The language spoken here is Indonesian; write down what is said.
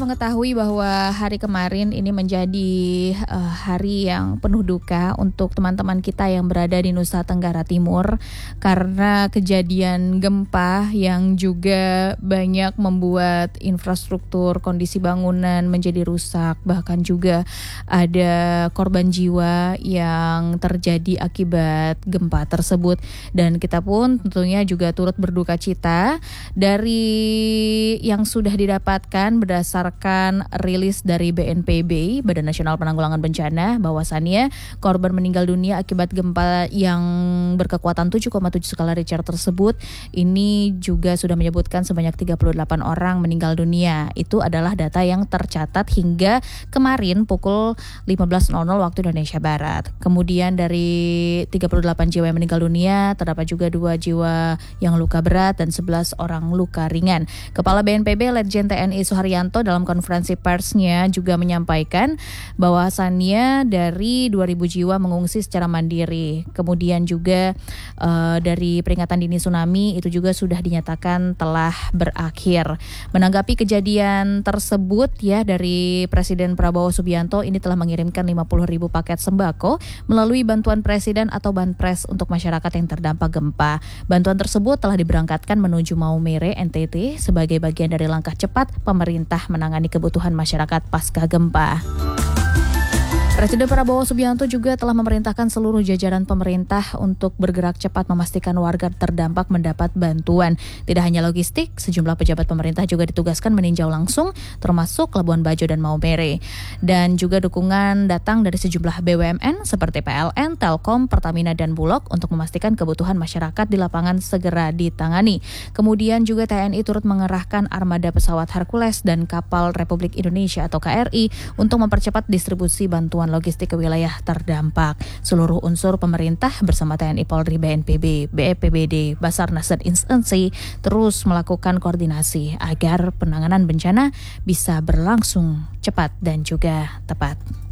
mengetahui bahwa hari kemarin ini menjadi hari yang penuh duka untuk teman-teman kita yang berada di Nusa Tenggara Timur karena kejadian gempa yang juga banyak membuat infrastruktur, kondisi bangunan menjadi rusak, bahkan juga ada korban jiwa yang terjadi akibat gempa tersebut. Dan kita pun tentunya juga turut berduka cita dari yang sudah didapatkan berdasarkan rilis dari BNPB, Badan Nasional Penanggulangan Bencana, bahwasannya korban meninggal dunia akibat gempa yang berkekuatan 7,7 skala Richter tersebut ini juga sudah menyebutkan sebanyak 38 orang meninggal dunia. Itu adalah data yang tercatat hingga kemarin pukul 15.00 waktu Indonesia Barat. Kemudian dari 38 jiwa yang meninggal dunia, terdapat juga 2 jiwa yang luka berat dan 11 orang luka ringan. Kepala BNPB Letjen TNI Suharyanto dalam konferensi persnya juga menyampaikan bahwasannya dari 2.000 jiwa mengungsi secara mandiri. Kemudian juga dari peringatan dini tsunami itu juga sudah dinyatakan telah berakhir. Menanggapi kejadian tersebut ya, dari Presiden Prabowo Subianto ini telah mengirimkan 50.000 paket sembako melalui bantuan presiden atau Banpres untuk masyarakat yang terdampak gempa. Bantuan tersebut telah diberangkatkan menuju Maumere, NTT sebagai bagian dari langkah cepat pemerintah menangani kebutuhan masyarakat pasca gempa. Presiden Prabowo Subianto juga telah memerintahkan seluruh jajaran pemerintah untuk bergerak cepat memastikan warga terdampak mendapat bantuan. Tidak hanya logistik, sejumlah pejabat pemerintah juga ditugaskan meninjau langsung, termasuk Labuan Bajo dan Maumere. Dan juga dukungan datang dari sejumlah BUMN seperti PLN, Telkom, Pertamina, dan Bulog untuk memastikan kebutuhan masyarakat di lapangan segera ditangani. Kemudian juga TNI turut mengerahkan armada pesawat Hercules dan kapal Republik Indonesia atau KRI untuk mempercepat distribusi bantuan logistik ke wilayah terdampak. Seluruh unsur pemerintah bersama TNI, Polri, BNPB, BPBD, Basarnas, dan instansi terus melakukan koordinasi agar penanganan bencana bisa berlangsung cepat dan juga tepat.